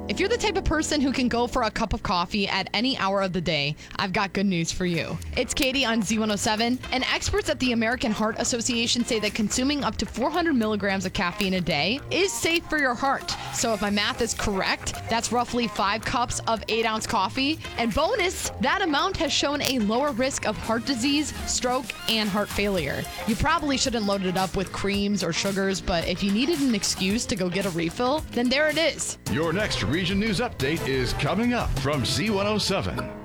If you're the type of person who can go for a cup of coffee at any hour of the day, I've got good news for you. It's Katie on Z107, and experts at the American Heart Association say that consuming up to 400 milligrams of caffeine a day is safe for your heart. So if my math is correct, that's roughly 5 cups of 8-ounce coffee. And bonus, that amount has shown a lower risk of heart disease, stroke, and heart failure. You probably shouldn't load it up with creams or sugars, but if you needed an excuse to go get a refill, then there it is. Your next Region News Update is coming up from Z107.